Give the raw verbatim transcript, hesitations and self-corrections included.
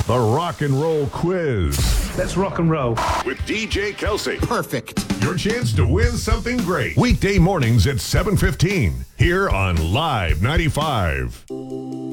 The Rock and Roll Quiz. Let's rock and roll. With D J Kelsey. Perfect. Your chance to win something great. Weekday mornings at seven fifteen. Here on Live ninety-five.